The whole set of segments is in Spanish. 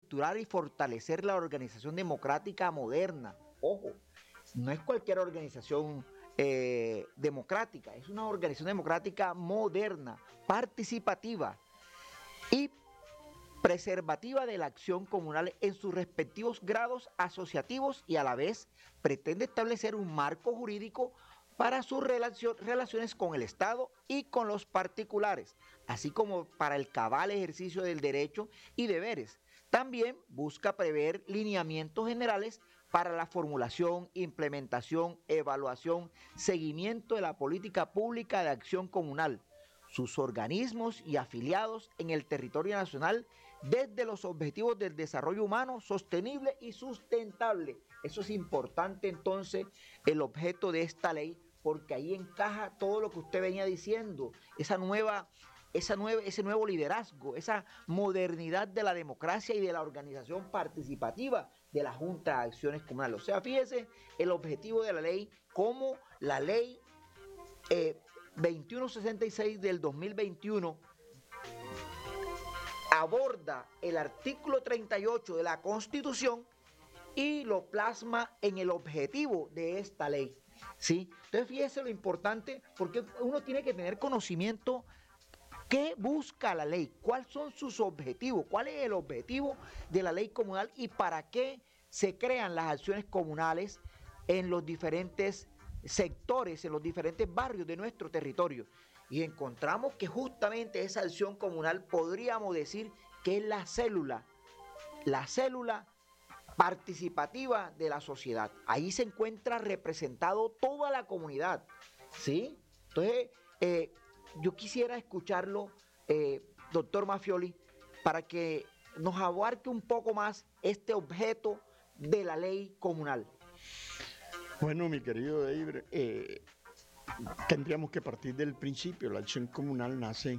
estructurar y fortalecer la organización democrática moderna. Ojo, no es cualquier organización democrática, es una organización democrática moderna, participativa y preservativa de la acción comunal en sus respectivos grados asociativos y a la vez pretende establecer un marco jurídico para sus relaciones con el Estado y con los particulares, así como para el cabal ejercicio del derecho y deberes. También busca prever lineamientos generales para la formulación, implementación, evaluación, seguimiento de la política pública de acción comunal, sus organismos y afiliados en el territorio nacional desde los objetivos del desarrollo humano sostenible y sustentable. Eso es importante entonces, el objeto de esta ley, porque ahí encaja todo lo que usted venía diciendo, ese nuevo liderazgo, esa modernidad de la democracia y de la organización participativa de la Junta de Acciones Comunales. O sea, fíjese el objetivo de la ley, como la ley 2166 del 2021 aborda el artículo 38 de la Constitución y lo plasma en el objetivo de esta ley. ¿Sí? Entonces fíjese lo importante, porque uno tiene que tener conocimiento qué busca la ley, cuáles son sus objetivos, cuál es el objetivo de la ley comunal y para qué se crean las acciones comunales en los diferentes sectores, en los diferentes barrios de nuestro territorio. Y encontramos que justamente esa acción comunal podríamos decir que es la célula participativa de la sociedad. Ahí se encuentra representado toda la comunidad, ¿sí? Entonces, yo quisiera escucharlo, doctor Maffioli, para que nos abarque un poco más este objeto de la ley comunal. Bueno, mi querido David, tendríamos que partir del principio. La acción comunal nace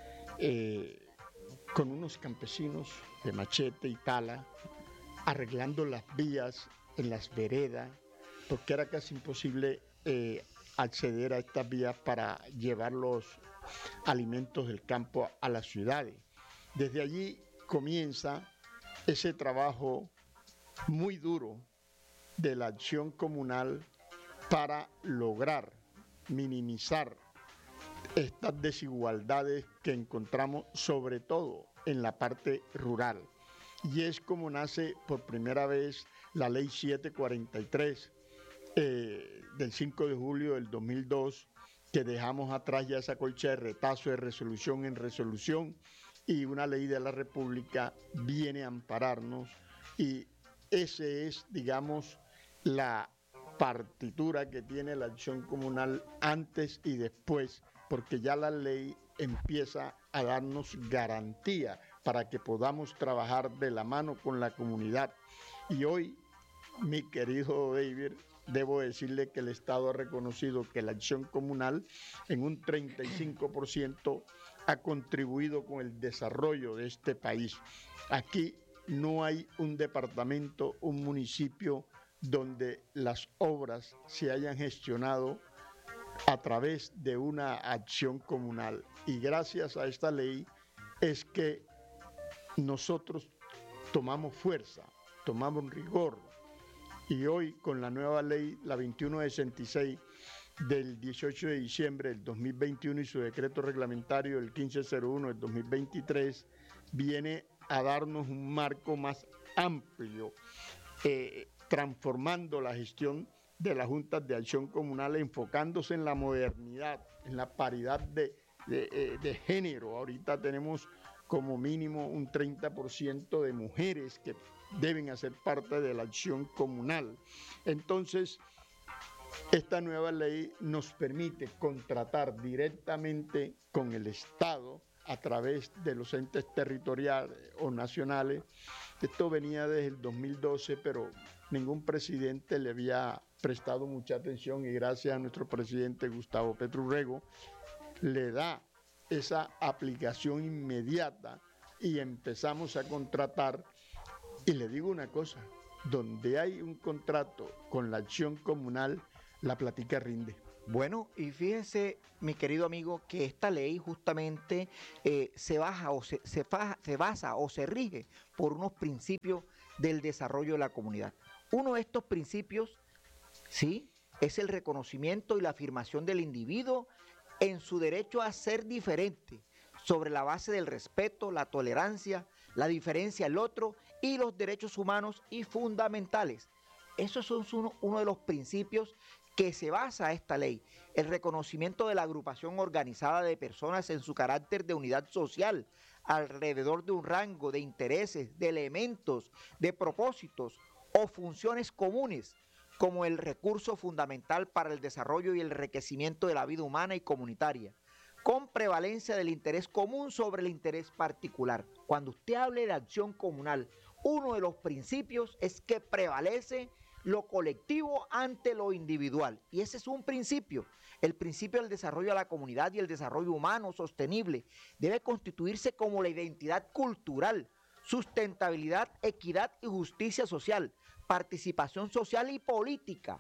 con unos campesinos de machete y pala arreglando las vías en las veredas, porque era casi imposible acceder a estas vías para llevar los alimentos del campo a las ciudades. Desde allí comienza ese trabajo muy duro de la acción comunal para lograr minimizar estas desigualdades que encontramos sobre todo en la parte rural. Y es como nace por primera vez la Ley 743 del 5 de julio del 2002, que dejamos atrás ya esa colcha de retazo de resolución en resolución, y una ley de la República viene a ampararnos, y ese es, digamos, la partitura que tiene la acción comunal antes y después, porque ya la ley empieza a darnos garantía para que podamos trabajar de la mano con la comunidad. Y hoy, mi querido David, debo decirle que el Estado ha reconocido que la acción comunal en un 35% ha contribuido con el desarrollo de este país. Aquí no hay un departamento, un municipio donde las obras se hayan gestionado a través de una acción comunal. Y gracias a esta ley es que nosotros tomamos fuerza, tomamos rigor. Y hoy con la nueva ley, la 2166 del 18 de diciembre del 2021 y su decreto reglamentario del 1501 del 2023, viene a darnos un marco más amplio, transformando la gestión de las juntas de acción comunal, enfocándose en la modernidad, en la paridad de género. Ahorita tenemos como mínimo un 30% de mujeres que deben hacer parte de la acción comunal. Entonces, esta nueva ley nos permite contratar directamente con el Estado a través de los entes territoriales o nacionales. Esto venía desde el 2012, pero ningún presidente le había prestado mucha atención, y gracias a nuestro presidente Gustavo Petro Urrego le da esa aplicación inmediata y empezamos a contratar. Y le digo una cosa, donde hay un contrato con la acción comunal, la plática rinde. Bueno, y fíjese, mi querido amigo, que esta ley justamente se basa o se rige por unos principios del desarrollo de la comunidad. Uno de estos principios, ¿sí?, es el reconocimiento y la afirmación del individuo en su derecho a ser diferente, sobre la base del respeto, la tolerancia, la diferencia al otro y los derechos humanos y fundamentales. Esos son uno de los principios que se basa esta ley, el reconocimiento de la agrupación organizada de personas en su carácter de unidad social, alrededor de un rango de intereses, de elementos, de propósitos o funciones comunes, como el recurso fundamental para el desarrollo y el enriquecimiento de la vida humana y comunitaria, con prevalencia del interés común sobre el interés particular. Cuando usted hable de acción comunal, uno de los principios es que prevalece lo colectivo ante lo individual. Y ese es un principio. El principio del desarrollo de la comunidad y el desarrollo humano sostenible debe constituirse como la identidad cultural, sustentabilidad, equidad y justicia social, participación social y política,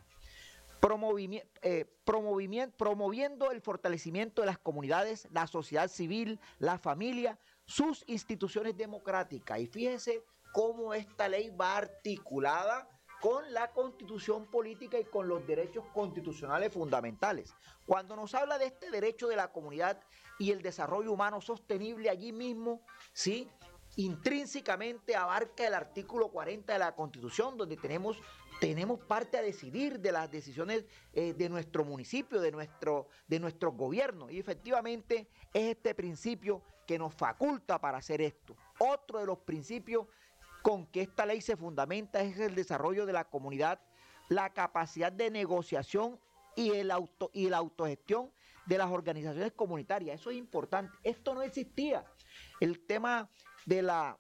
promoviendo el fortalecimiento de las comunidades, la sociedad civil, la familia, sus instituciones democráticas. Y fíjese cómo esta ley va articulada con la constitución política y con los derechos constitucionales fundamentales. Cuando nos habla de este derecho de la comunidad y el desarrollo humano sostenible, allí mismo, ¿sí?, intrínsecamente abarca el artículo 40 de la Constitución, donde tenemos parte a decidir de las decisiones de nuestro municipio, de nuestro gobierno. Y efectivamente es este principio que nos faculta para hacer esto. Otro de los principios con que esta ley se fundamenta es el desarrollo de la comunidad, la capacidad de negociación y la autogestión de las organizaciones comunitarias. Eso es importante. Esto no existía. El tema de la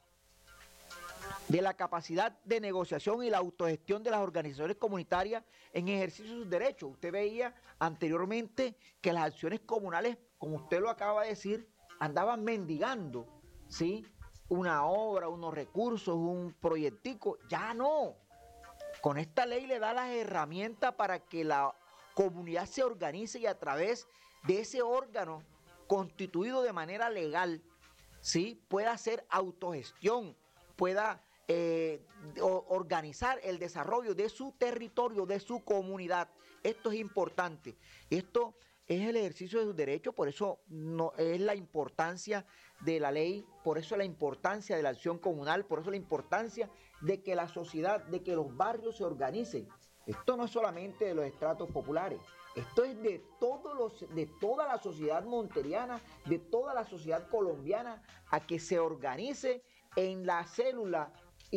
capacidad de negociación y la autogestión de las organizaciones comunitarias en ejercicio de sus derechos. Usted veía anteriormente que las acciones comunales, como usted lo acaba de decir, andaban mendigando, ¿sí?, una obra, unos recursos, un proyectico. Ya no. Con esta ley le da las herramientas para que la comunidad se organice y a través de ese órgano constituido de manera legal, ¿sí?, pueda hacer autogestión, pueda organizar el desarrollo de su territorio, de su comunidad. Esto es importante. Esto es el ejercicio de sus derechos, por eso no, es la importancia de la ley, por eso la importancia de la acción comunal, por eso la importancia de que la sociedad, de que los barrios se organicen. Esto no es solamente de los estratos populares, esto es de toda la sociedad monteriana, de toda la sociedad colombiana, a que se organice en la célula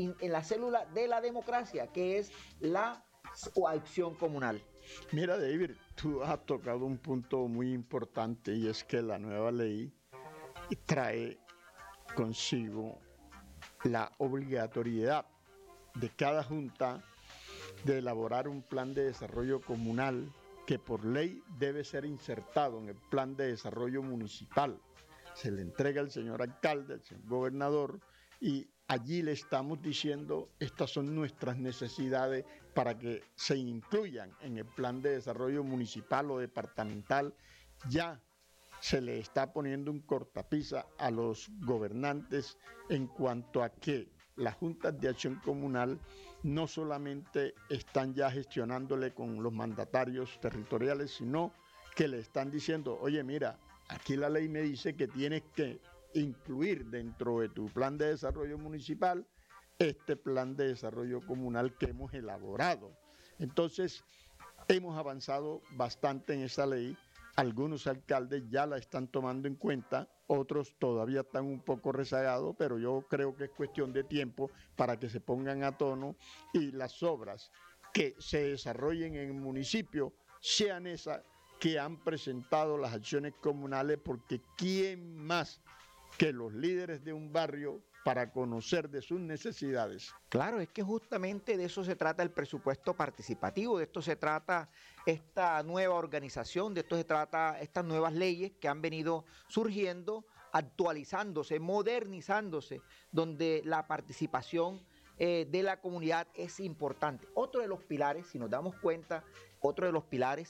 de la democracia, que es la acción comunal. Mira, David, tú has tocado un punto muy importante y es que la nueva ley trae consigo la obligatoriedad de cada junta de elaborar un plan de desarrollo comunal que por ley debe ser insertado en el plan de desarrollo municipal. Se le entrega al señor alcalde, al señor gobernador, y allí le estamos diciendo, estas son nuestras necesidades para que se incluyan en el plan de desarrollo municipal o departamental. Ya se le está poniendo un cortapisa a los gobernantes en cuanto a que las juntas de acción comunal no solamente están ya gestionándole con los mandatarios territoriales, sino que le están diciendo, oye, mira, aquí la ley me dice que tienes que incluir dentro de tu plan de desarrollo municipal este plan de desarrollo comunal que hemos elaborado. Entonces, hemos avanzado bastante en esa ley. Algunos alcaldes ya la están tomando en cuenta, otros todavía están un poco rezagados, pero yo creo que es cuestión de tiempo para que se pongan a tono y las obras que se desarrollen en el municipio sean esas que han presentado las acciones comunales, porque ¿quién más que los líderes de un barrio para conocer de sus necesidades? Claro, es que justamente de eso se trata el presupuesto participativo, de esto se trata esta nueva organización, de esto se trata estas nuevas leyes que han venido surgiendo, actualizándose, modernizándose, donde la participación de la comunidad es importante. Otro de los pilares, si nos damos cuenta, otro de los pilares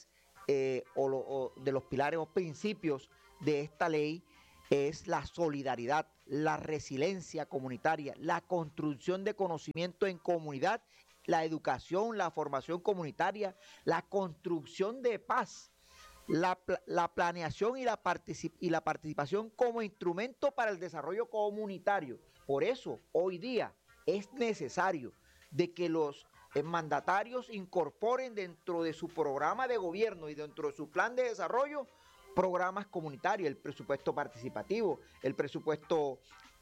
o de los pilares o principios de esta ley es la solidaridad, la resiliencia comunitaria, la construcción de conocimiento en comunidad, la educación, la formación comunitaria, la construcción de paz, la planeación y la participación como instrumento para el desarrollo comunitario. Por eso, hoy día es necesario de que los mandatarios incorporen dentro de su programa de gobierno y dentro de su plan de desarrollo programas comunitarios, el presupuesto participativo, el presupuesto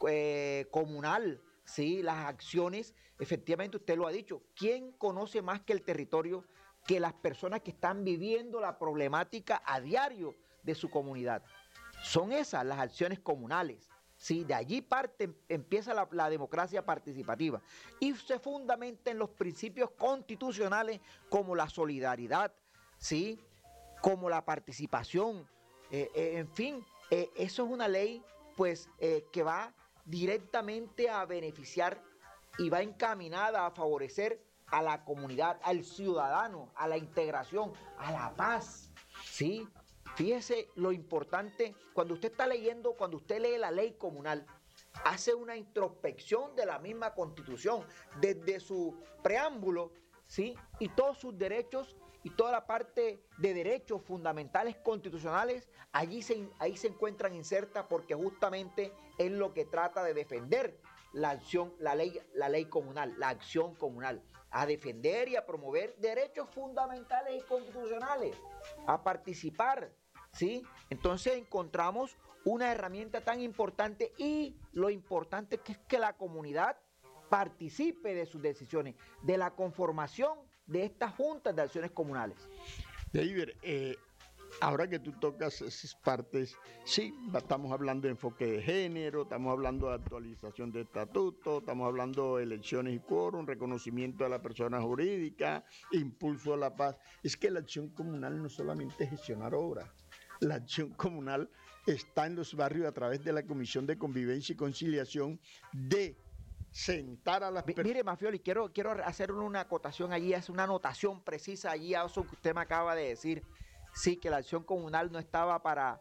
comunal, ¿sí? Las acciones, efectivamente usted lo ha dicho, ¿quién conoce más que el territorio, que las personas que están viviendo la problemática a diario de su comunidad? Son esas las acciones comunales. Sí, de allí empieza la democracia participativa y se fundamenta en los principios constitucionales como la solidaridad, ¿sí? Como la participación, en fin, eso es una ley pues que va directamente a beneficiar y va encaminada a favorecer a la comunidad, al ciudadano, a la integración, a la paz, ¿sí? Fíjese lo importante, cuando usted está leyendo, cuando usted lee la ley comunal, hace una introspección de la misma Constitución, desde su preámbulo, ¿sí? Y todos sus derechos y toda la parte de derechos fundamentales constitucionales, ahí se encuentran insertas porque justamente es lo que trata de defender la acción, la ley comunal, la acción comunal, a defender y a promover derechos fundamentales y constitucionales, a participar, ¿sí? Entonces encontramos una herramienta tan importante y lo importante que es que la comunidad participe de sus decisiones, de la conformación de estas juntas de acciones comunales. David, ahora que tú tocas esas partes, sí, estamos hablando de enfoque de género, estamos hablando de actualización de estatutos, estamos hablando de elecciones y quórum, reconocimiento de la persona jurídica, impulso a la paz. Es que la acción comunal no solamente es gestionar obras, la acción comunal está en los barrios a través de la Comisión de Convivencia y Conciliación de sentar a las personas. Mire, Mafioli, quiero hacer una acotación allí, hacer una anotación precisa allí a eso que usted me acaba de decir. Sí, que la acción comunal no estaba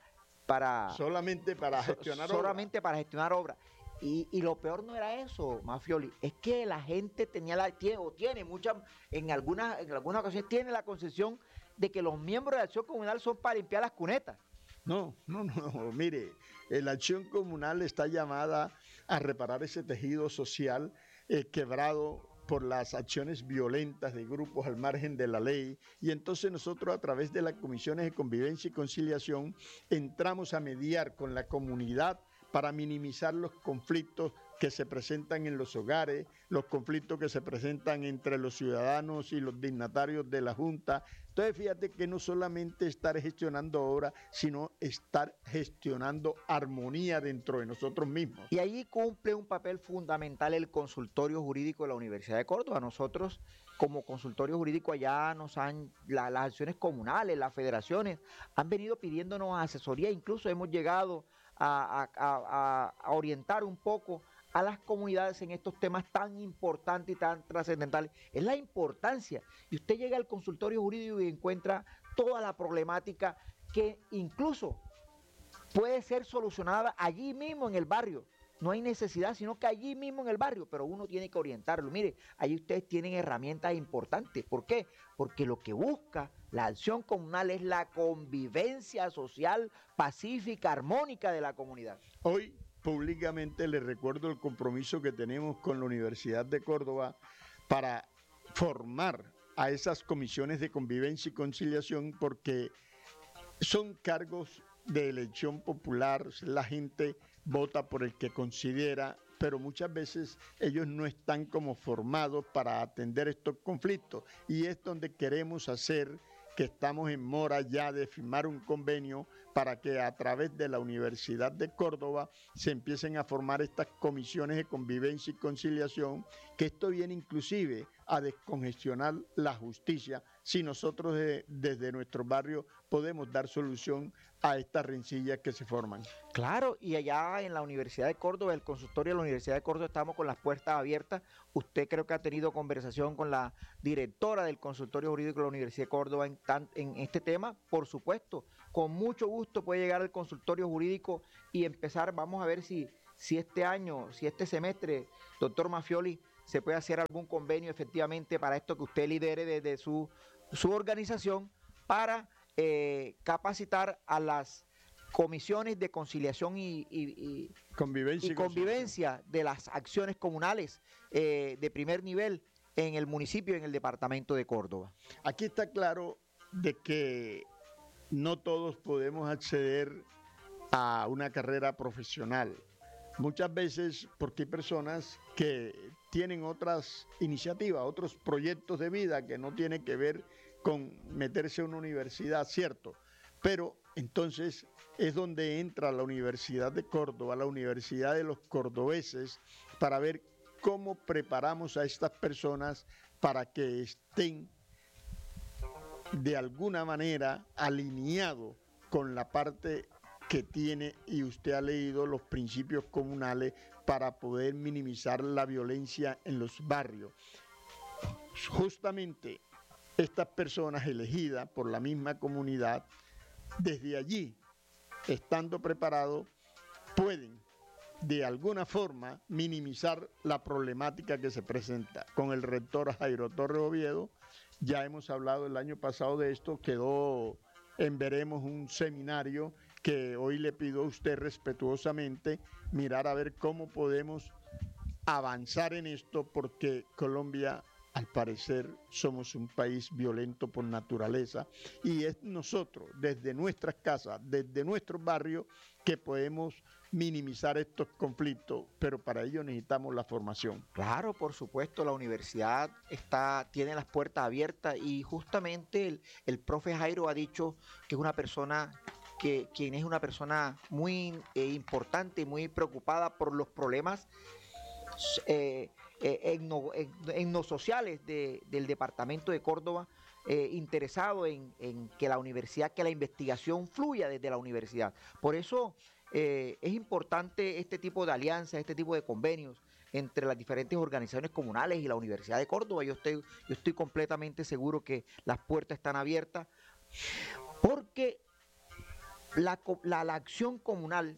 solamente para gestionar solamente obra. Para gestionar obras. Y lo peor no era eso, Mafioli, es que la gente tiene muchas, en algunas ocasiones tiene la concepción de que los miembros de la acción comunal son para limpiar las cunetas. No, mire, la acción comunal está llamada a reparar ese tejido social quebrado por las acciones violentas de grupos al margen de la ley, y entonces nosotros a través de las comisiones de convivencia y conciliación entramos a mediar con la comunidad para minimizar los conflictos que se presentan en los hogares, los conflictos que se presentan entre los ciudadanos y los dignatarios de la Junta. Entonces fíjate que no solamente estar gestionando obras, sino estar gestionando armonía dentro de nosotros mismos. Y ahí cumple un papel fundamental el consultorio jurídico de la Universidad de Córdoba. Nosotros como consultorio jurídico allá las acciones comunales, las federaciones han venido pidiéndonos asesoría, incluso hemos llegado a orientar un poco a las comunidades en estos temas tan importantes y tan trascendentales. Es la importancia. Y usted llega al consultorio jurídico y encuentra toda la problemática que incluso puede ser solucionada allí mismo en el barrio. No hay necesidad, sino que allí mismo en el barrio, pero uno tiene que orientarlo. Mire, ahí ustedes tienen herramientas importantes. ¿Por qué? Porque lo que busca la acción comunal es la convivencia social, pacífica, armónica de la comunidad. Hoy, públicamente, les recuerdo el compromiso que tenemos con la Universidad de Córdoba para formar a esas comisiones de convivencia y conciliación, porque son cargos de elección popular, la gente vota por el que considera, pero muchas veces ellos no están como formados para atender estos conflictos, y es donde queremos hacer que estamos en mora ya de firmar un convenio para que a través de la Universidad de Córdoba se empiecen a formar estas comisiones de convivencia y conciliación, que esto viene inclusive a descongestionar la justicia si nosotros desde nuestro barrio podemos dar solución a estas rencillas que se forman. Claro, y allá en la Universidad de Córdoba, el consultorio de la Universidad de Córdoba, estamos con las puertas abiertas. Usted creo que ha tenido conversación con la directora del consultorio jurídico de la Universidad de Córdoba en este tema. Por supuesto, con mucho gusto puede llegar al consultorio jurídico y empezar. Vamos a ver si este año, si este semestre, doctor Mafioli, se puede hacer algún convenio efectivamente para esto que usted lidere desde su organización para capacitar a las comisiones de conciliación y convivencia de las acciones comunales de primer nivel en el municipio y en el departamento de Córdoba. Aquí está claro de que no todos podemos acceder a una carrera profesional. Muchas veces porque hay personas que tienen otras iniciativas, otros proyectos de vida que no tienen que ver con meterse a una universidad, cierto, pero entonces es donde entra la Universidad de Córdoba, la Universidad de los Cordobeses, para ver cómo preparamos a estas personas para que estén de alguna manera alineados con la parte que tiene, y usted ha leído los principios comunales para poder minimizar la violencia en los barrios. Justamente estas personas elegidas por la misma comunidad, desde allí, estando preparados, pueden de alguna forma minimizar la problemática que se presenta. Con el rector Jairo Torres Oviedo, ya hemos hablado el año pasado de esto, quedó en veremos un seminario que hoy le pido a usted respetuosamente mirar a ver cómo podemos avanzar en esto, porque Colombia, al parecer, somos un país violento por naturaleza, y es nosotros, desde nuestras casas, desde nuestros barrios, que podemos minimizar estos conflictos, pero para ello necesitamos la formación. Claro, por supuesto, la universidad tiene las puertas abiertas, y justamente el profe Jairo ha dicho que es una persona quien es una persona muy importante y muy preocupada por los problemas etnosociales del departamento de Córdoba, interesado en que la universidad, que la investigación fluya desde la universidad. Por eso es importante este tipo de alianzas, este tipo de convenios entre las diferentes organizaciones comunales y la Universidad de Córdoba. Yo estoy completamente seguro que las puertas están abiertas, porque la acción comunal,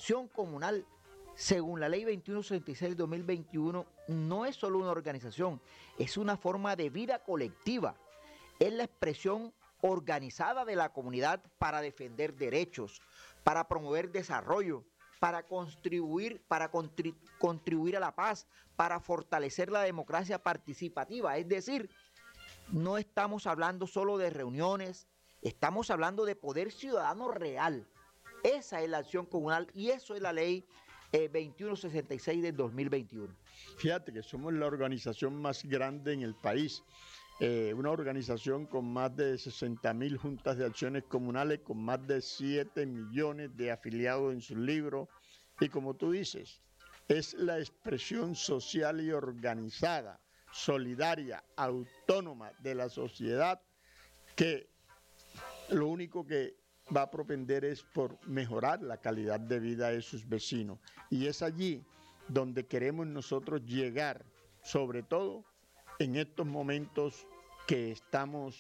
según la ley 2166 del 2021, no es solo una organización, es una forma de vida colectiva. Es la expresión organizada de la comunidad para defender derechos, para promover desarrollo, para contribuir a la paz, para fortalecer la democracia participativa. Es decir, no estamos hablando solo de reuniones, estamos hablando de poder ciudadano real. Esa es la acción comunal y eso es la ley 2166 del 2021. Fíjate que somos la organización más grande en el país, una organización con más de 60,000 juntas de acciones comunales, con más de 7 millones de afiliados en sus libros, y como tú dices, es la expresión social y organizada, solidaria, autónoma de la sociedad, que lo único que va a propender es por mejorar la calidad de vida de sus vecinos. Y es allí donde queremos nosotros llegar, sobre todo en estos momentos que estamos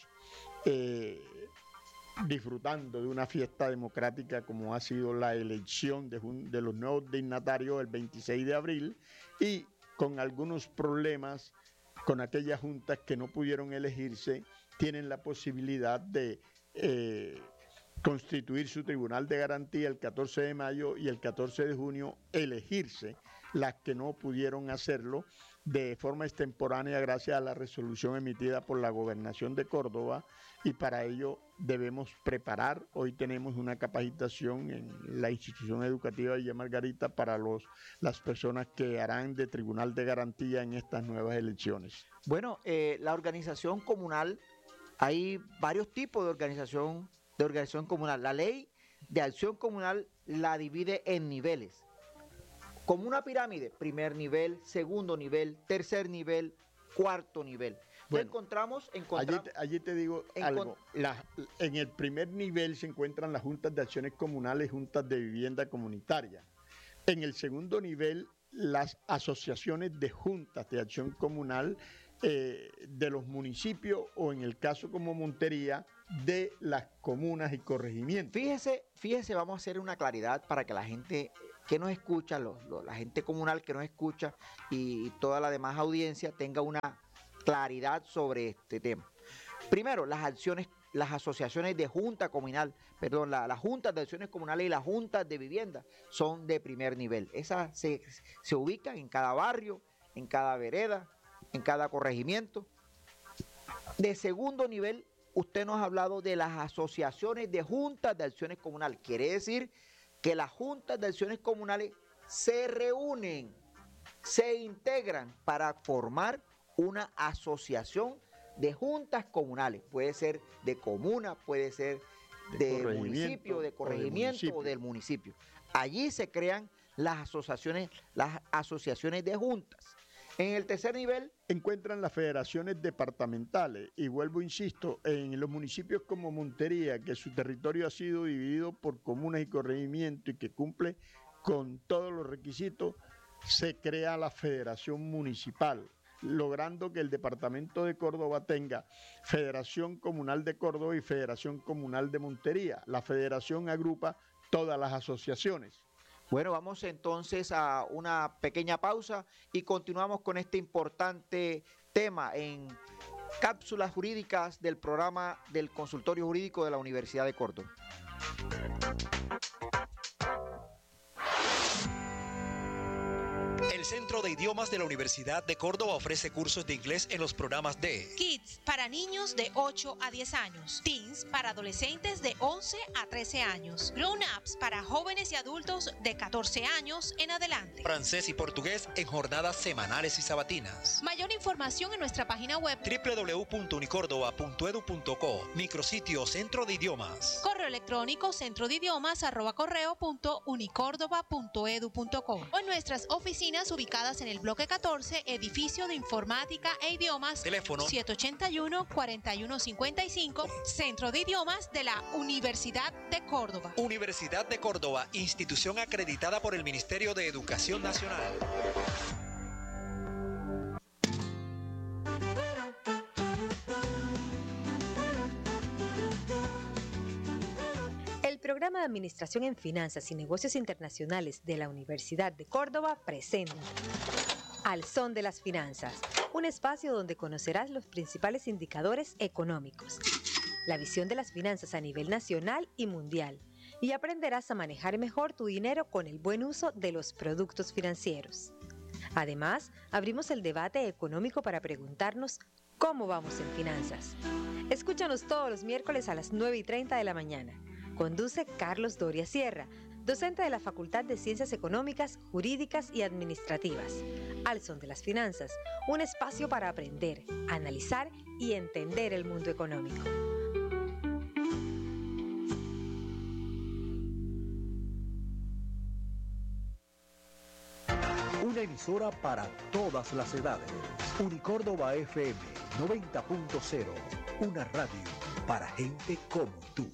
disfrutando de una fiesta democrática como ha sido la elección de los nuevos dignatarios el 26 de abril, y con algunos problemas con aquellas juntas que no pudieron elegirse, tienen la posibilidad de constituir su tribunal de garantía el 14 de mayo y el 14 de junio elegirse las que no pudieron hacerlo de forma extemporánea gracias a la resolución emitida por la Gobernación de Córdoba, y para ello debemos preparar. Hoy tenemos una capacitación en la institución educativa Villa Margarita para las personas que harán de tribunal de garantía en estas nuevas elecciones. Bueno, la organización comunal, hay varios tipos de organización comunal. La ley de acción comunal la divide en niveles, como una pirámide: primer nivel, segundo nivel, tercer nivel, cuarto nivel. Bueno, encontramos allí te digo algo. En el primer nivel se encuentran las juntas de acciones comunales, juntas de vivienda comunitaria. En el segundo nivel, las asociaciones de juntas de acción comunal de los municipios, o en el caso como Montería, de las comunas y corregimientos. Fíjese, vamos a hacer una claridad para que la gente que nos escucha, la gente comunal que nos escucha y toda la demás audiencia tenga una claridad sobre este tema. Primero, las asociaciones de junta comunal, las juntas de acciones comunales y las juntas de vivienda son de primer nivel. Esas se ubican en cada barrio, en cada vereda, en cada corregimiento. De segundo nivel, usted nos ha hablado de las asociaciones de juntas de acciones comunales. Quiere decir que las juntas de acciones comunales se reúnen, se integran para formar una asociación de juntas comunales. Puede ser de comuna, puede ser de municipio, de corregimiento o del municipio. Allí se crean las asociaciones de juntas. En el tercer nivel encuentran las federaciones departamentales, y vuelvo, insisto, en los municipios como Montería, que su territorio ha sido dividido por comunas y corregimientos y que cumple con todos los requisitos, se crea la federación municipal, logrando que el departamento de Córdoba tenga Federación Comunal de Córdoba y Federación Comunal de Montería. La federación agrupa todas las asociaciones. Bueno, vamos entonces a una pequeña pausa y continuamos con este importante tema en cápsulas jurídicas del programa del Consultorio Jurídico de la Universidad de Córdoba. El Centro de Idiomas de la Universidad de Córdoba ofrece cursos de inglés en los programas de Kids para niños de 8 a 10 años, Teens para adolescentes de 11 a 13 años, Grown Ups para jóvenes y adultos de 14 años en adelante, francés y portugués en jornadas semanales y sabatinas. Mayor información en nuestra página web www.unicordoba.edu.co, micrositio Centro de Idiomas. Correo electrónico centrodidiomas@correo.unicordoba.edu.co o en nuestras oficinas ubicadas en el bloque 14, edificio de informática e idiomas, teléfono 781-4155, Centro de Idiomas de la Universidad de Córdoba. Universidad de Córdoba, institución acreditada por el Ministerio de Educación Nacional. El programa de Administración en Finanzas y Negocios Internacionales de la Universidad de Córdoba presenta Al Son de las Finanzas, un espacio donde conocerás los principales indicadores económicos, la visión de las finanzas a nivel nacional y mundial, y aprenderás a manejar mejor tu dinero con el buen uso de los productos financieros. Además, abrimos el debate económico para preguntarnos cómo vamos en finanzas. Escúchanos todos los miércoles a las 9:30 de la mañana. Conduce Carlos Doria Sierra, docente de la Facultad de Ciencias Económicas, Jurídicas y Administrativas. Al Son de las Finanzas, un espacio para aprender, analizar y entender el mundo económico. Una emisora para todas las edades. Unicórdoba FM 90.0, una radio para gente como tú.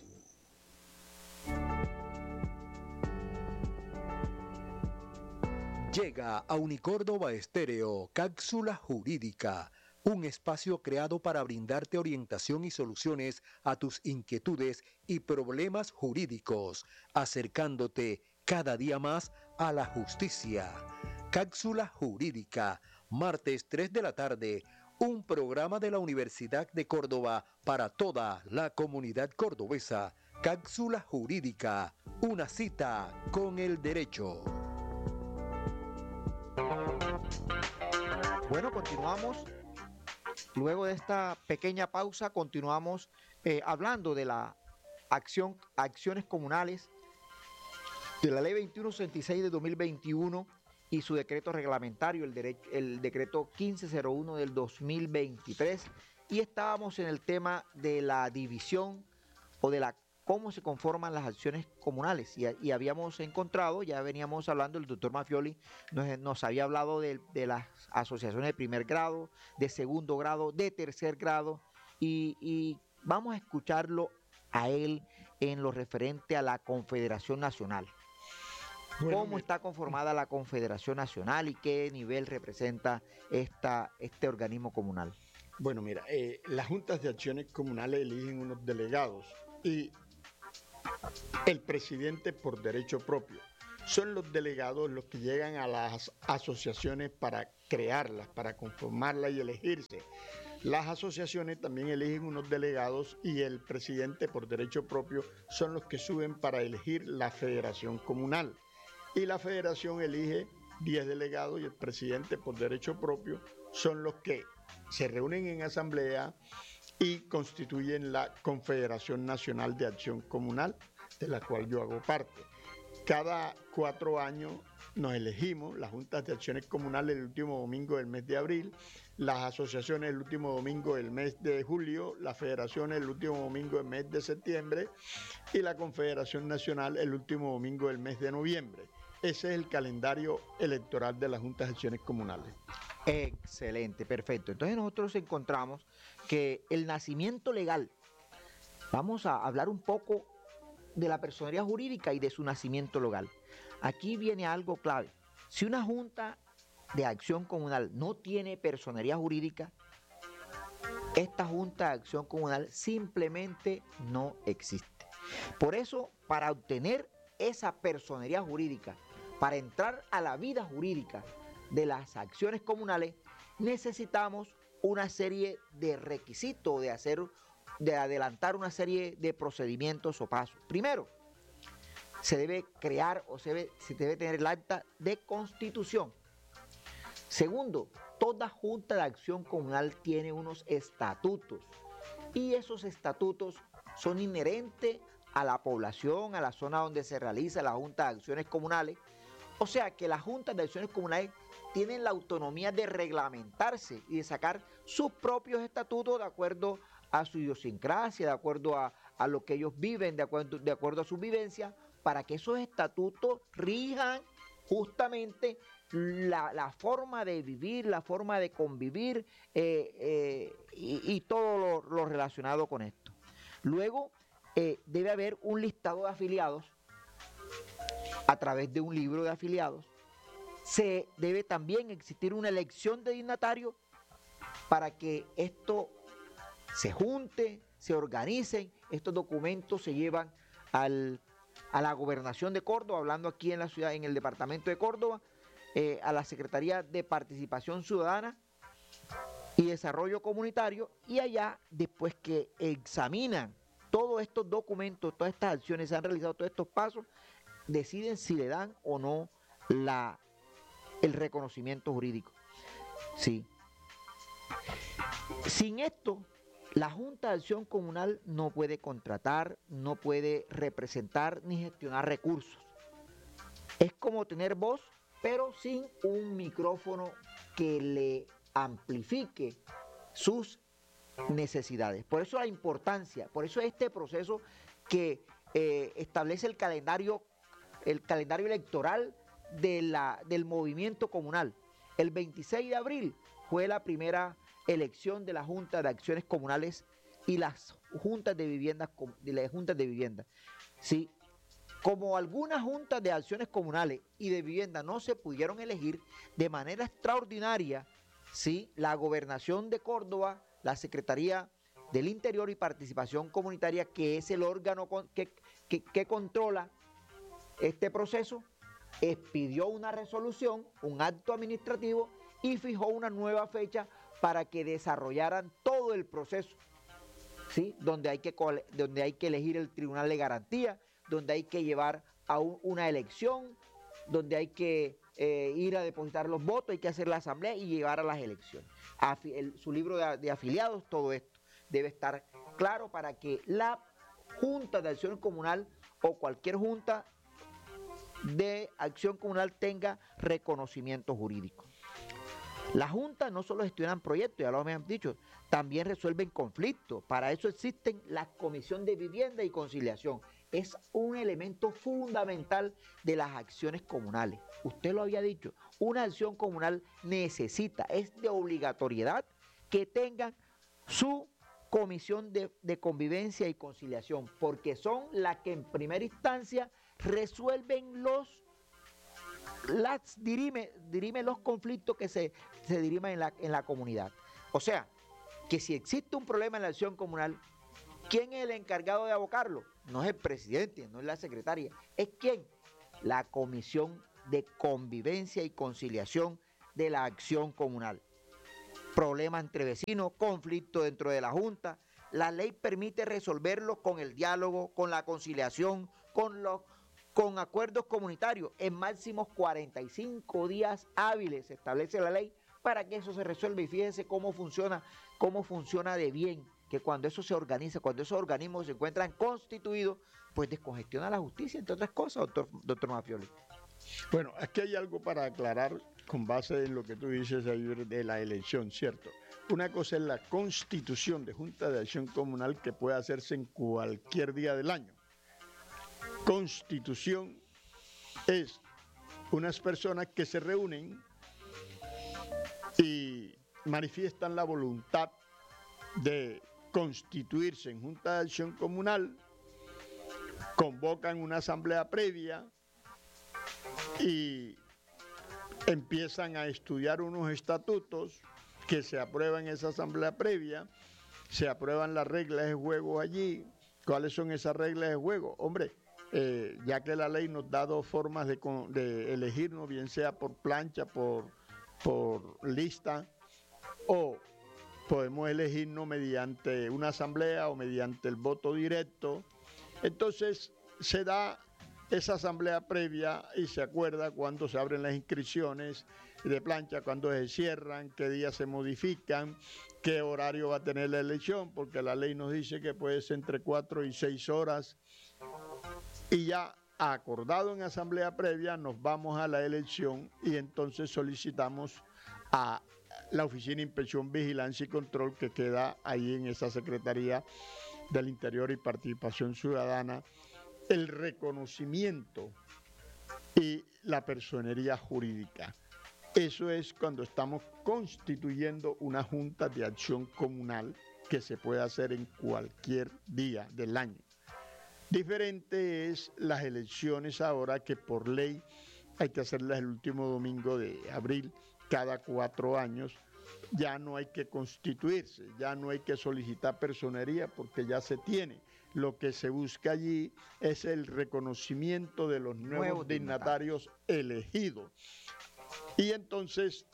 Llega a Unicórdoba Estéreo, Cápsula Jurídica, un espacio creado para brindarte orientación y soluciones a tus inquietudes y problemas jurídicos, acercándote cada día más a la justicia. Cápsula Jurídica, martes 3 de la tarde, un programa de la Universidad de Córdoba para toda la comunidad cordobesa. Cápsula Jurídica, una cita con el derecho. Bueno, continuamos. Luego de esta pequeña pausa, continuamos hablando de la acciones comunales, de la Ley 2166 de 2021 y su decreto reglamentario, el decreto 1501 del 2023. Y estábamos en el tema de la división o de la cómo se conforman las acciones comunales. Y habíamos encontrado, ya veníamos hablando, el doctor Mafioli nos había hablado de las asociaciones de primer grado, de segundo grado, de tercer grado, y vamos a escucharlo a él en lo referente a la Confederación Nacional. Bueno, ¿Cómo está conformada la Confederación Nacional y qué nivel representa este organismo comunal? Bueno, mira, las juntas de acciones comunales eligen unos delegados y el presidente por derecho propio. Son los delegados los que llegan a las asociaciones para crearlas, para conformarlas y elegirse. Las asociaciones también eligen unos delegados y el presidente por derecho propio son los que suben para elegir la federación comunal. Y la federación elige 10 delegados y el presidente por derecho propio son los que se reúnen en asamblea y constituyen la Confederación Nacional de Acción Comunal, de la cual yo hago parte. Cada 4 años nos elegimos, las juntas de acciones comunales el último domingo del mes de abril, las asociaciones el último domingo del mes de julio, las federaciones el último domingo del mes de septiembre y la Confederación Nacional el último domingo del mes de noviembre. Ese es el calendario electoral de las juntas de acciones comunales. Excelente, perfecto. Entonces nosotros encontramos que el nacimiento legal, vamos a hablar un poco de la personería jurídica y de su nacimiento legal. Aquí viene algo clave. Si una junta de acción comunal no tiene personería jurídica, esta junta de acción comunal simplemente no existe. Por eso, para obtener esa personería jurídica, para entrar a la vida jurídica de las acciones comunales, necesitamos una serie de requisitos, de adelantar una serie de procedimientos o pasos. Primero, se debe crear o se debe tener el acta de constitución. Segundo, toda junta de acción comunal tiene unos estatutos y esos estatutos son inherentes a la población, a la zona donde se realiza la junta de acciones comunales. O sea que las juntas de acciones comunales tienen la autonomía de reglamentarse y de sacar sus propios estatutos de acuerdo a su idiosincrasia, de acuerdo a lo que ellos viven, de acuerdo a su vivencia, para que esos estatutos rijan justamente la forma de vivir, la forma de convivir y todo lo relacionado con esto. Luego debe haber un listado de afiliados a través de un libro de afiliados. Se debe también existir una elección de dignatarios para que esto se junte, se organicen. Estos documentos se llevan a la Gobernación de Córdoba, hablando aquí en la ciudad, en el departamento de Córdoba, a la Secretaría de Participación Ciudadana y Desarrollo Comunitario, y allá, después que examinan todos estos documentos, todas estas acciones, se han realizado todos estos pasos, deciden si le dan o no el reconocimiento jurídico. Sí. Sin esto, la Junta de Acción Comunal no puede contratar, no puede representar ni gestionar recursos. Es como tener voz, pero sin un micrófono que le amplifique sus necesidades. Por eso la importancia, por eso este proceso que establece el calendario electoral del movimiento comunal. El 26 de abril fue la primera elección de la Junta de Acciones Comunales y las juntas de vivienda, ¿sí? Como algunas juntas de acciones comunales y de vivienda no se pudieron elegir de manera extraordinaria, ¿sí? La Gobernación de Córdoba, la Secretaría del Interior y Participación Comunitaria, que es el órgano que controla este proceso, expidió una resolución, un acto administrativo y fijó una nueva fecha para que desarrollaran todo el proceso, ¿sí? Donde hay que elegir el tribunal de garantía, donde hay que llevar a una elección, donde hay que ir a depositar los votos, hay que hacer la asamblea y llevar a las elecciones. Su libro de afiliados, todo esto debe estar claro para que la Junta de Acción Comunal o cualquier junta de acción comunal tenga reconocimiento jurídico. La Junta no solo gestionan proyectos, ya lo habían dicho, también resuelven conflictos. Para eso existen la Comisión de Vivienda y Conciliación. Es un elemento fundamental de las acciones comunales. Usted lo había dicho, una acción comunal necesita, es de obligatoriedad que tengan su comisión de convivencia y conciliación, porque son las que en primera instancia resuelven dirime los conflictos que se dirimen en la comunidad. O sea, que si existe un problema en la acción comunal, ¿quién es el encargado de abocarlo? No es el presidente, no es la secretaria. ¿Es quién? La Comisión de Convivencia y Conciliación de la Acción Comunal. Problemas entre vecinos, conflictos dentro de la Junta. La ley permite resolverlo con el diálogo, con la conciliación, con acuerdos comunitarios. En máximos 45 días hábiles se establece la ley para que eso se resuelva. Y fíjense cómo funciona de bien, que cuando eso se organiza, cuando esos organismos se encuentran constituidos, pues descongestiona la justicia, entre otras cosas, doctor Mafioli. Bueno, aquí hay algo para aclarar con base en lo que tú dices ahí de la elección, ¿cierto? Una cosa es la constitución de Junta de Acción Comunal, que puede hacerse en cualquier día del año. Constitución es unas personas que se reúnen y manifiestan la voluntad de constituirse en Junta de Acción Comunal, convocan una asamblea previa y empiezan a estudiar unos estatutos que se aprueban en esa asamblea previa, se aprueban las reglas de juego allí. ¿Cuáles son esas reglas de juego? Hombre, ya que la ley nos da dos formas de elegirnos, bien sea por plancha, por lista, o podemos elegirnos mediante una asamblea o mediante el voto directo. Entonces se da esa asamblea previa y se acuerda cuándo se abren las inscripciones de plancha, cuándo se cierran, qué días se modifican, qué horario va a tener la elección, porque la ley nos dice que puede ser entre 4 y 6 horas. Y ya acordado en asamblea previa, nos vamos a la elección y entonces solicitamos a la Oficina de Inspección, Vigilancia y Control, que queda ahí en esa Secretaría del Interior y Participación Ciudadana, el reconocimiento y la personería jurídica. Eso es cuando estamos constituyendo una junta de acción comunal que se puede hacer en cualquier día del año. Diferente es las elecciones ahora, que por ley hay que hacerlas el último domingo de abril cada 4 años. Ya no hay que constituirse, ya no hay que solicitar personería porque ya se tiene. Lo que se busca allí es el reconocimiento de los nuevos dignatarios elegidos. Y entonces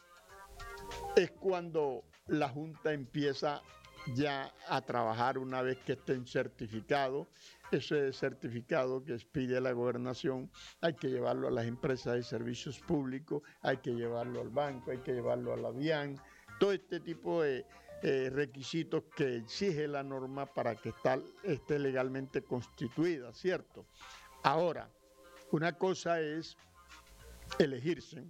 es cuando la Junta empieza ya a trabajar una vez que estén certificados. Ese certificado que pide la gobernación hay que llevarlo a las empresas de servicios públicos, hay que llevarlo al banco, hay que llevarlo a la DIAN, todo este tipo de requisitos que exige la norma para que esté legalmente constituida, ¿cierto? Ahora, una cosa es elegirse,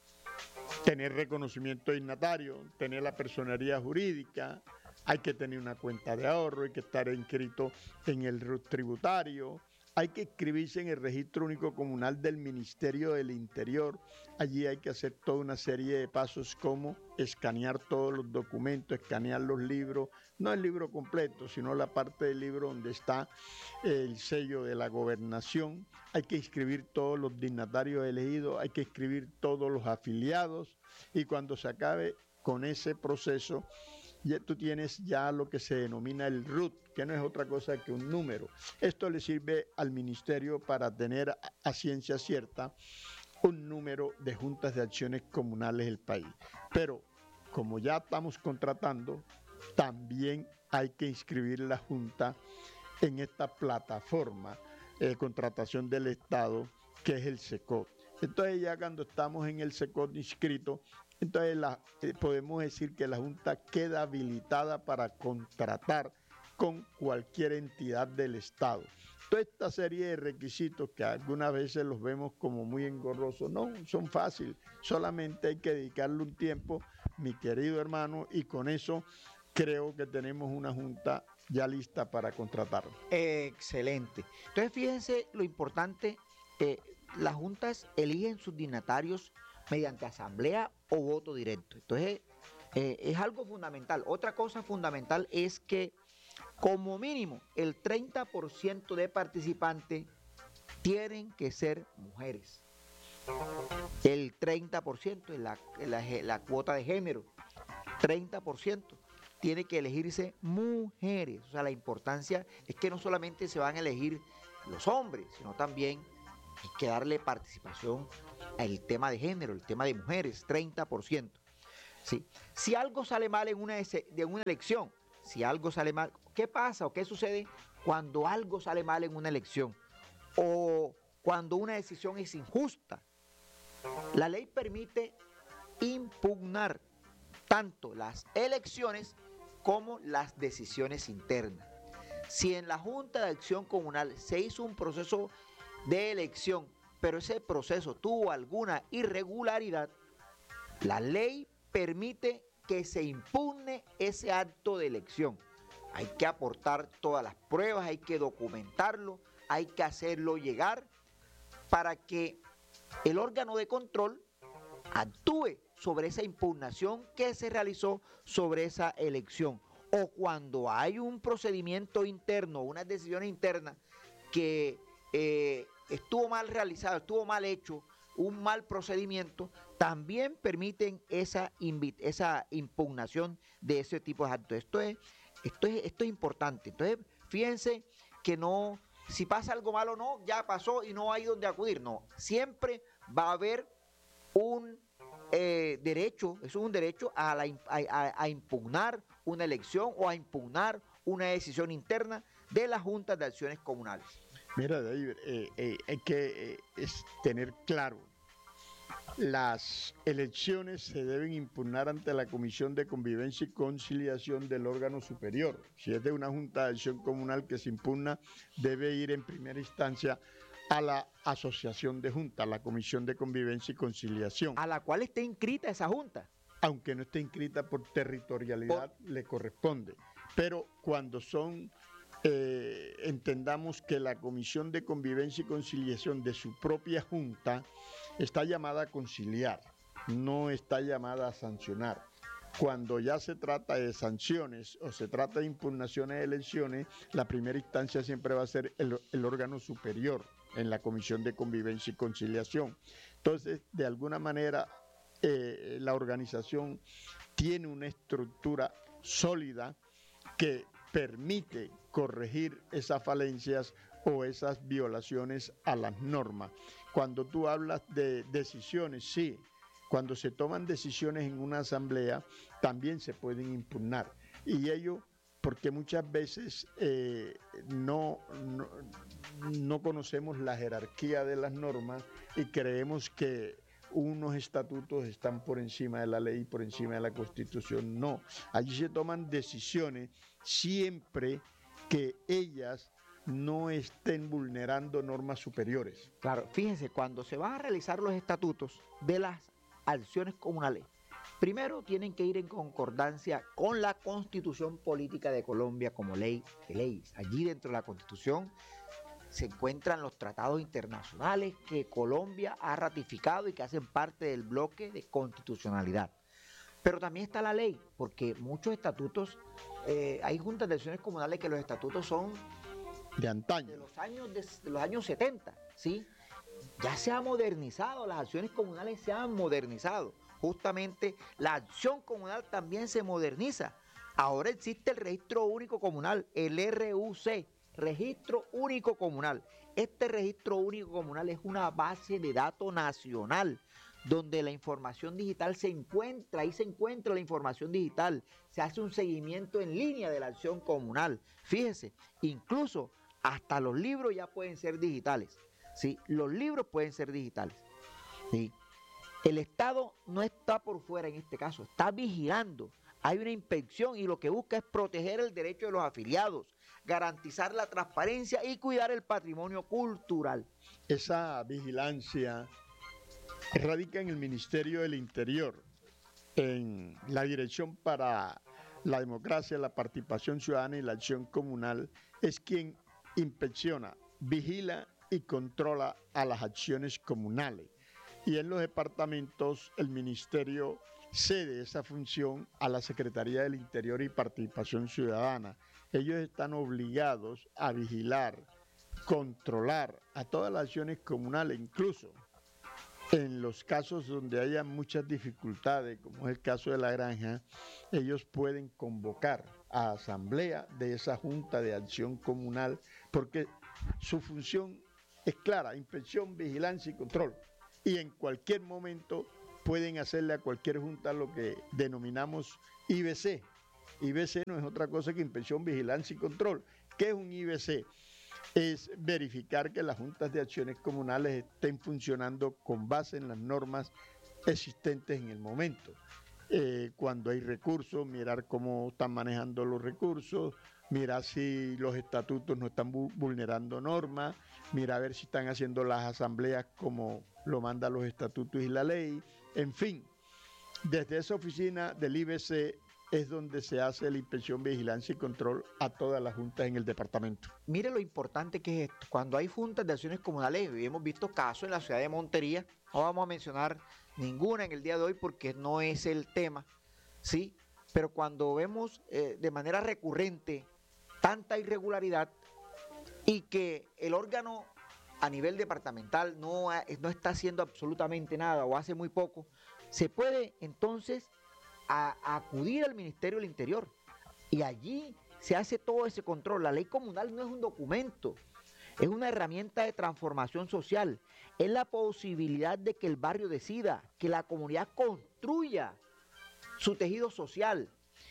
tener reconocimiento dignatario, tener la personería jurídica, hay que tener una cuenta de ahorro, hay que estar inscrito en el RUT tributario, hay que inscribirse en el Registro Único Comunal del Ministerio del Interior. Allí hay que hacer toda una serie de pasos como escanear todos los documentos, escanear los libros, no el libro completo, sino la parte del libro donde está el sello de la gobernación. Hay que inscribir todos los dignatarios elegidos, hay que inscribir todos los afiliados y cuando se acabe con ese proceso, ya tú tienes ya lo que se denomina el RUT, que no es otra cosa que un número. Esto le sirve al ministerio para tener a ciencia cierta un número de juntas de acciones comunales del país. Pero como ya estamos contratando, también hay que inscribir la junta en esta plataforma de contratación del Estado, que es el SECOT. Entonces ya cuando estamos en el SECOT inscrito, entonces podemos decir que la Junta queda habilitada para contratar con cualquier entidad del Estado. Toda esta serie de requisitos que algunas veces los vemos como muy engorrosos, no, son fáciles, solamente hay que dedicarle un tiempo mi querido hermano, y con eso creo que tenemos una junta ya lista para contratar. Excelente. Entonces, fíjense lo importante, las juntas eligen sus dignatarios mediante asamblea o voto directo. Entonces, es algo fundamental. Otra cosa fundamental es que como mínimo el 30% de participantes tienen que ser mujeres. El 30% es la cuota de género. 30% tiene que elegirse mujeres. O sea, la importancia es que no solamente se van a elegir los hombres, sino también hay que darle participación al tema de género, el tema de mujeres, 30%. ¿Sí? Si algo sale mal en una elección, si algo sale mal, ¿qué pasa o qué sucede cuando algo sale mal en una elección? O cuando una decisión es injusta. La ley permite impugnar tanto las elecciones como las decisiones internas. Si en la Junta de Acción Comunal se hizo un proceso de elección, pero ese proceso tuvo alguna irregularidad, la ley permite que se impugne ese acto de elección. Hay que aportar todas las pruebas, hay que documentarlo, hay que hacerlo llegar para que el órgano de control actúe sobre esa impugnación que se realizó sobre esa elección. O cuando hay un procedimiento interno, una decisión interna que estuvo mal realizado, estuvo mal hecho, un mal procedimiento, también permiten esa impugnación de ese tipo de actos. Esto es importante. Entonces, fíjense que no, si pasa algo malo, no, ya pasó y no hay donde acudir. No, siempre va a haber un derecho, eso es un derecho a impugnar una elección o a impugnar una decisión interna de las juntas de acciones comunales. Mira, David, hay que tener claro, las elecciones se deben impugnar ante la Comisión de Convivencia y Conciliación del órgano superior. Si es de una junta de acción comunal que se impugna, debe ir en primera instancia a la asociación de juntas, a la Comisión de Convivencia y Conciliación. A la cual esté inscrita esa junta. Aunque no esté inscrita por territorialidad, le corresponde. Pero cuando son... entendamos que la Comisión de Convivencia y Conciliación de su propia junta está llamada a conciliar, no está llamada a sancionar. Cuando ya se trata de sanciones o se trata de impugnaciones de elecciones, la primera instancia siempre va a ser el órgano superior en la Comisión de Convivencia y Conciliación. Entonces, de alguna manera, la organización tiene una estructura sólida que permite corregir esas falencias o esas violaciones a las normas. Cuando tú hablas de decisiones, sí, cuando se toman decisiones en una asamblea, también se pueden impugnar. Y ello porque muchas veces no conocemos la jerarquía de las normas y creemos que unos estatutos están por encima de la ley, por encima de la Constitución. No, allí se toman decisiones siempre que ellas no estén vulnerando normas superiores. Claro, fíjense, cuando se van a realizar los estatutos de las acciones comunales, primero tienen que ir en concordancia con la Constitución Política de Colombia como ley de leyes. Allí dentro de la Constitución se encuentran los tratados internacionales que Colombia ha ratificado y que hacen parte del bloque de constitucionalidad. Pero también está la ley, porque muchos estatutos, hay juntas de acciones comunales que los estatutos son de antaño, de los años 70, ¿sí? Ya se ha modernizado, las acciones comunales se han modernizado. Justamente la acción comunal también se moderniza. Ahora existe el Registro Único Comunal, el RUC, Registro Único Comunal. Este Registro Único Comunal es una base de datos nacional donde la información digital se encuentra, ahí se encuentra la información digital, se hace un seguimiento en línea de la acción comunal. Fíjense, incluso hasta los libros ya pueden ser digitales, ¿sí? Los libros pueden ser digitales, ¿sí? El Estado no está por fuera en este caso, está vigilando. Hay una inspección y lo que busca es proteger el derecho de los afiliados, garantizar la transparencia y cuidar el patrimonio cultural. Esa vigilancia radica en el Ministerio del Interior en la Dirección para la Democracia, la Participación Ciudadana y la Acción Comunal es quien inspecciona, vigila y controla a las acciones comunales. Y en los departamentos el ministerio cede esa función a la Secretaría del Interior y Participación Ciudadana. Ellos están obligados a vigilar, controlar a todas las acciones comunales, incluso en los casos donde haya muchas dificultades, como es el caso de la granja, ellos pueden convocar a asamblea de esa Junta de Acción Comunal, porque su función es clara: inspección, vigilancia y control. Y en cualquier momento pueden hacerle a cualquier junta lo que denominamos IBC. IBC no es otra cosa que inspección, vigilancia y control. ¿Qué es un IBC? Es verificar que las juntas de acciones comunales estén funcionando con base en las normas existentes en el momento. Cuando hay recursos, mirar cómo están manejando los recursos, mirar si los estatutos no están vulnerando normas, mirar a ver si están haciendo las asambleas como lo mandan los estatutos y la ley. En fin, desde esa oficina del IBC es donde se hace la inspección, vigilancia y control a todas las juntas en el departamento. Mire lo importante que es esto. Cuando hay juntas de acciones comunales, y hemos visto casos en la ciudad de Montería, no vamos a mencionar ninguna en el día de hoy porque no es el tema, ¿sí? Pero cuando vemos de manera recurrente tanta irregularidad y que el órgano a nivel departamental no está haciendo absolutamente nada o hace muy poco, se puede entonces acudir al Ministerio del Interior y allí se hace todo ese control. La ley comunal no es un documento, es una herramienta de transformación social, es la posibilidad de que el barrio decida, que la comunidad construya su tejido social,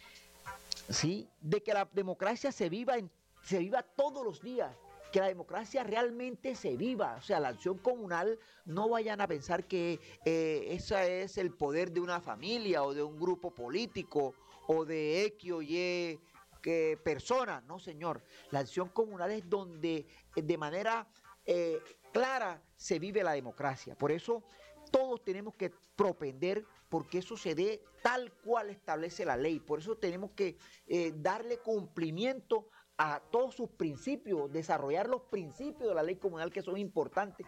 ¿sí? De que la democracia se viva todos los días, que la democracia realmente se viva. O sea, la acción comunal, no vayan a pensar que ese es el poder de una familia o de un grupo político o de X o Y persona. No, señor. La acción comunal es donde de manera clara se vive la democracia. Por eso todos tenemos que propender porque eso se dé tal cual establece la ley. Por eso tenemos que darle cumplimiento a todos sus principios, desarrollar los principios de la ley comunal que son importantes,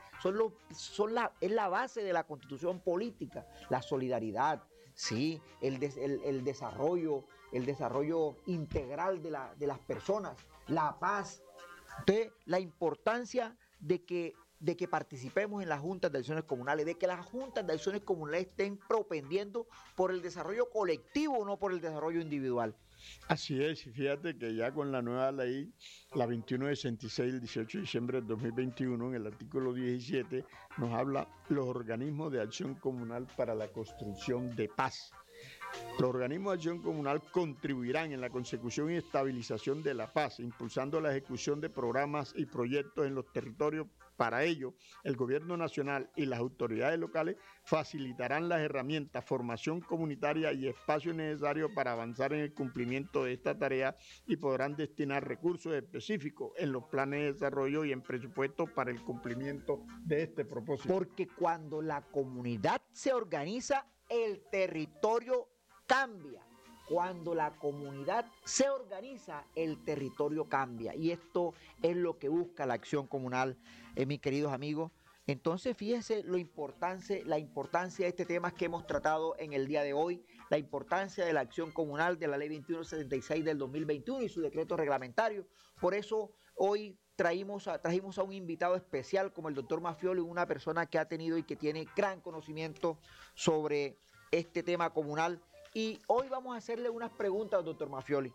es la base de la constitución política, la solidaridad, sí, el desarrollo integral de las personas, la paz. Entonces, la importancia de que participemos en las juntas de acciones comunales, de que las juntas de acciones comunales estén propendiendo por el desarrollo colectivo, no por el desarrollo individual. Así es, y fíjate que ya con la nueva ley, la 2166 del 18 de diciembre del 2021, en el artículo 17, nos habla los organismos de acción comunal para la construcción de paz. Los organismos de acción comunal contribuirán en la consecución y estabilización de la paz, impulsando la ejecución de programas y proyectos en los territorios. Para ello, el gobierno nacional y las autoridades locales facilitarán las herramientas, formación comunitaria y espacios necesarios para avanzar en el cumplimiento de esta tarea y podrán destinar recursos específicos en los planes de desarrollo y en presupuestos para el cumplimiento de este propósito. Porque cuando la comunidad se organiza, el territorio cambia. Cuando la comunidad se organiza, el territorio cambia. Y esto es lo que busca la acción comunal, mis queridos amigos. Entonces, fíjense la importancia de este tema que hemos tratado en el día de hoy, la importancia de la acción comunal de la Ley 2176 del 2021 y su decreto reglamentario. Por eso, hoy trajimos a un invitado especial como el doctor Mafioli, una persona que ha tenido y que tiene gran conocimiento sobre este tema comunal. Y hoy vamos a hacerle unas preguntas al doctor Mafioli.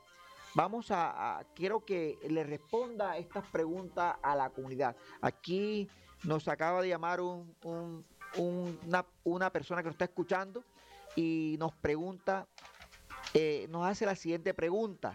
Quiero que le responda estas preguntas a la comunidad. Aquí nos acaba de llamar una persona que nos está escuchando y nos pregunta, nos hace la siguiente pregunta.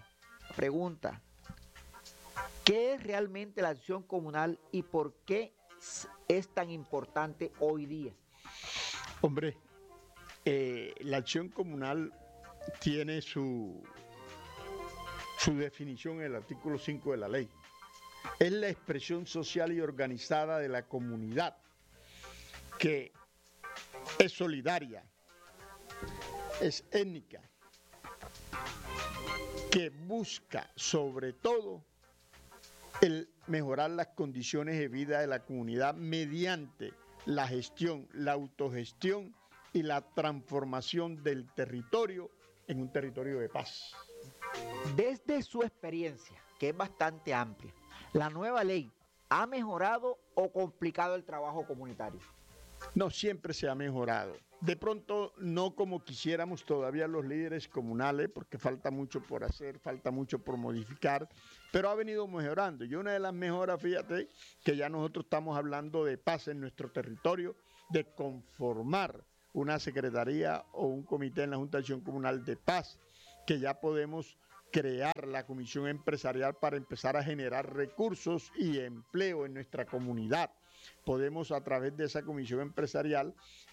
¿Qué es realmente la acción comunal y por qué es tan importante hoy día? Hombre, la acción comunal tiene su definición en el artículo 5 de la ley. Es la expresión social y organizada de la comunidad que es solidaria, es étnica, que busca sobre todo el mejorar las condiciones de vida de la comunidad mediante la gestión, la autogestión y la transformación del territorio en un territorio de paz. Desde su experiencia, que es bastante amplia, ¿la nueva ley ha mejorado o complicado el trabajo comunitario? No, siempre se ha mejorado. De pronto no como quisiéramos todavía los líderes comunales, porque falta mucho por hacer, falta mucho por modificar, pero ha venido mejorando. Y una de las mejoras, fíjate, que ya nosotros estamos hablando de paz en nuestro territorio, de conformar una secretaría o un comité en la Junta de Acción Comunal de Paz, que ya podemos crear la comisión empresarial para empezar a generar recursos y empleo en nuestra comunidad. Podemos a través de esa comisión empresarial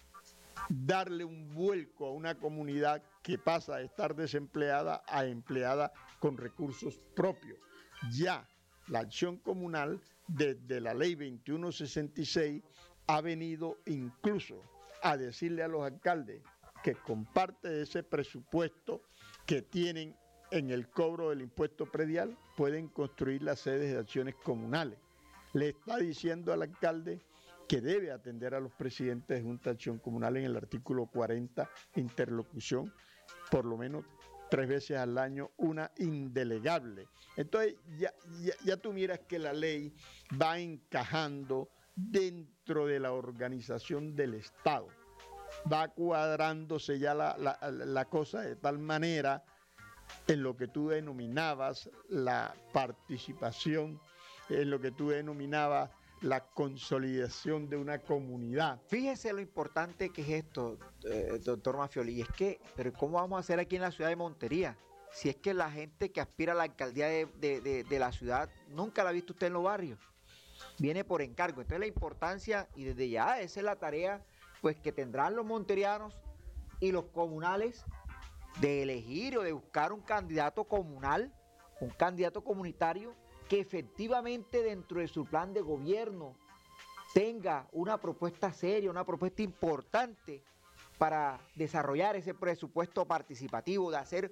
darle un vuelco a una comunidad que pasa de estar desempleada a empleada con recursos propios. Ya la acción comunal desde la ley 2166 ha venido incluso a decirle a los alcaldes que con parte de ese presupuesto que tienen en el cobro del impuesto predial pueden construir las sedes de acciones comunales. Le está diciendo al alcalde que debe atender a los presidentes de Junta de Acción Comunal en el artículo 40, interlocución, por lo menos 3 veces al año, una indelegable. Entonces ya tú miras que la ley va encajando dentro de la organización del Estado. Va cuadrándose ya la cosa de tal manera en lo que tú denominabas la participación, en lo que tú denominabas la consolidación de una comunidad. Fíjese lo importante que es esto, doctor Maffioli, y es que, pero ¿cómo vamos a hacer aquí en la ciudad de Montería? Si es que la gente que aspira a la alcaldía de la ciudad nunca la ha visto usted en los barrios, viene por encargo. Entonces la importancia, y desde ya esa es la tarea pues que tendrán los monterianos y los comunales de elegir o de buscar un candidato comunal, un candidato comunitario que efectivamente dentro de su plan de gobierno tenga una propuesta seria, una propuesta importante para desarrollar ese presupuesto participativo,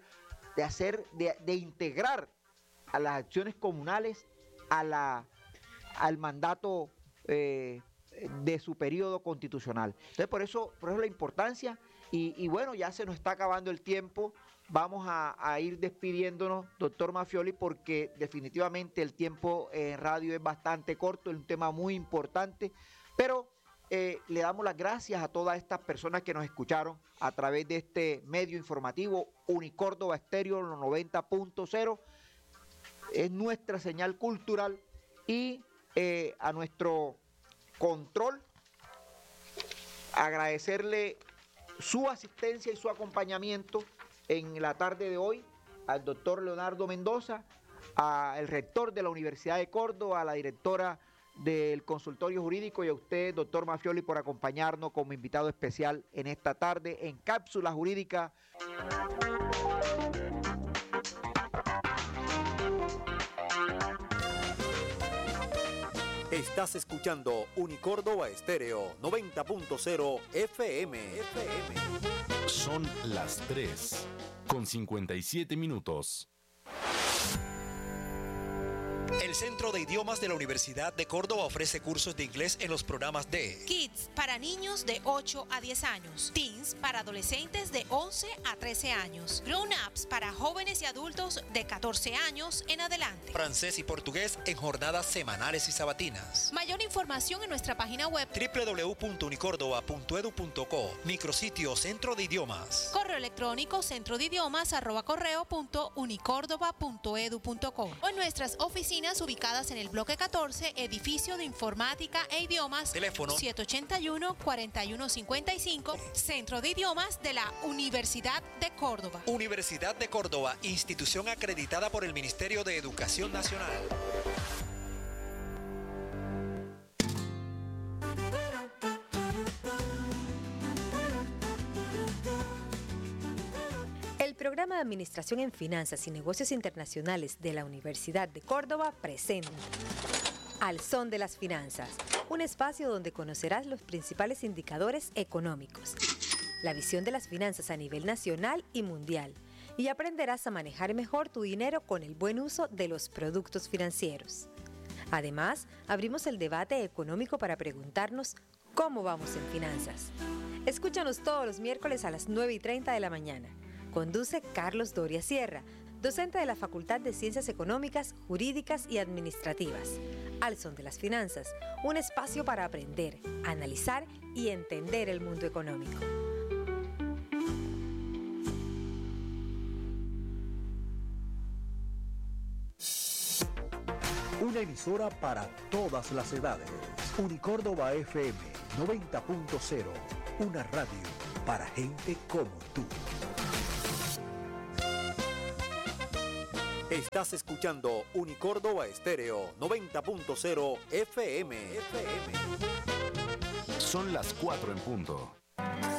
de integrar a las acciones comunales al mandato de su periodo constitucional. Entonces por eso la importancia y bueno, ya se nos está acabando el tiempo. Vamos a ir despidiéndonos, doctor Maffioli, porque definitivamente el tiempo en radio es bastante corto, es un tema muy importante, pero le damos las gracias a todas estas personas que nos escucharon a través de este medio informativo, Unicórdoba Estéreo 90.0, es nuestra señal cultural, y a nuestro control, agradecerle su asistencia y su acompañamiento en la tarde de hoy al doctor Leonardo Mendoza, al rector de la Universidad de Córdoba, a la directora del consultorio jurídico, y a usted, doctor Maffioli, por acompañarnos como invitado especial en esta tarde en Cápsula Jurídica. Estás escuchando Unicórdoba Estéreo 90.0 FM. Son las 3:57. El Centro de Idiomas de la Universidad de Córdoba ofrece cursos de inglés en los programas de Kids para niños de 8 a 10 años, Teens para adolescentes de 11 a 13 años, Grown Ups para jóvenes y adultos de 14 años en adelante, francés y portugués en jornadas semanales y sabatinas. Mayor información en nuestra página web www.unicordoba.edu.co, micrositio Centro de Idiomas. Correo electrónico centrodeidiomas@correo.unicordoba.edu.co o en nuestras oficinas ubicadas en el bloque 14, edificio de informática e idiomas, teléfono 781-4155, Centro de Idiomas de la Universidad de Córdoba. Universidad de Córdoba, institución acreditada por el Ministerio de Educación Nacional. El programa de Administración en Finanzas y Negocios Internacionales de la Universidad de Córdoba presenta Al Son de las Finanzas, un espacio donde conocerás los principales indicadores económicos. la visión de las finanzas a nivel nacional y mundial, y aprenderás a manejar mejor tu dinero con el buen uso de los productos financieros. Además, abrimos el debate económico para preguntarnos cómo vamos en finanzas. Escúchanos todos los miércoles a las 9:30 de la mañana. Conduce Carlos Doria Sierra, docente de la Facultad de Ciencias Económicas, Jurídicas y Administrativas. Al son de las finanzas, un espacio para aprender, analizar y entender el mundo económico. Una emisora para todas las edades. Unicórdoba FM 90.0. Una radio para gente como tú. Estás escuchando Unicórdoba Estéreo 90.0 FM. Son las 4 en punto.